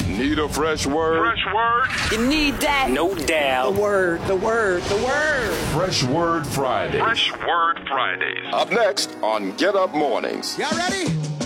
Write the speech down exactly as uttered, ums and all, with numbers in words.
Need a fresh word? Fresh word? You need that? No doubt. The word, the word, the word. Fresh Word Friday. Fresh Word Fridays. Up next on Get Up Mornings. Y'all ready?